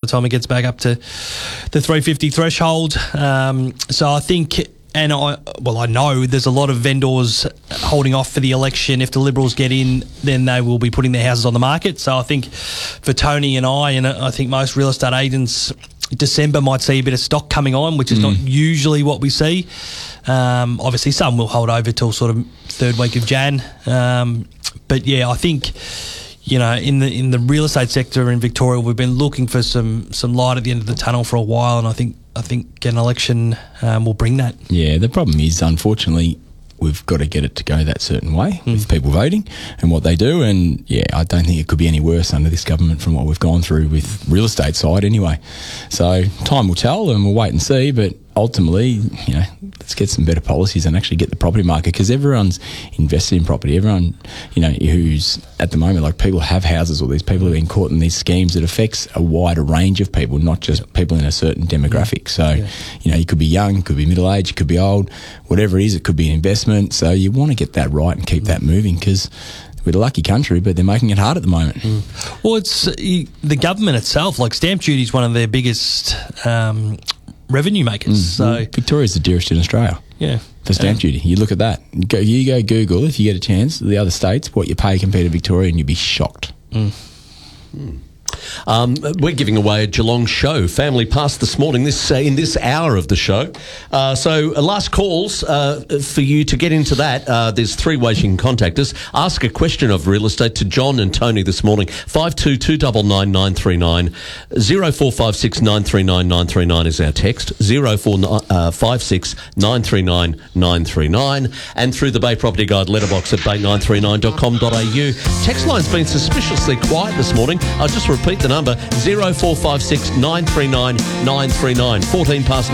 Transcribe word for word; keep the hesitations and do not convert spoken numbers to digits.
time it gets back up to the three fifty threshold. Um, so I think... And I, well, I know there's a lot of vendors holding off for the election. If the Liberals get in, then they will be putting their houses on the market. So I think for Tony and I, and I think most real estate agents, December might see a bit of stock coming on, which is mm. not usually what we see. Um, obviously, some will hold over till sort of third week of Jan. Um, but yeah, I think, you know, in the in the real estate sector in Victoria, we've been looking for some some light at the end of the tunnel for a while, and I think I think an election um, will bring that. Yeah, the problem is, unfortunately, we've got to get it to go that certain way mm. with people voting and what they do. And yeah, I don't think it could be any worse under this government from what we've gone through with real estate side anyway. So time will tell, and we'll wait and see. But ultimately, you know, let's get some better policies and actually get the property market, because everyone's invested in property. Everyone, you know, who's at the moment, like, people have houses, or these people who are being caught in these schemes. It affects a wider range of people, not just yep. people in a certain demographic. So, yeah. you know, you could be young, could be middle aged, you could be old, whatever it is. It could be an investment. So you want to get that right and keep mm. that moving, because we're a lucky country, but they're making it hard at the moment. Mm. Well, it's uh, the government itself. Like, stamp duty is one of their biggest um, revenue makers. Mm. So Victoria's the dearest in Australia. Yeah, for stamp yeah. duty. You look at that. You go, you go Google, if you get a chance, the other states, what you pay compared to Victoria, and you'd be shocked. Mm. Mm. Um, we're giving away a Geelong show family pass this morning, this uh, in this hour of the show. Uh, so uh, last calls uh, for you to get into that. Uh, there's three ways you can contact us. Ask a question of real estate to John and Tony this morning. five two two nine nine nine three nine. zero four five six nine three nine nine three nine is our text. zero four five six nine three nine nine three nine. And through the Bay Property Guide letterbox at bay nine three nine dot com dot a u. Text line's been suspiciously quiet this morning. I'll just repeat the number, zero four five six nine three nine nine three nine. fourteen past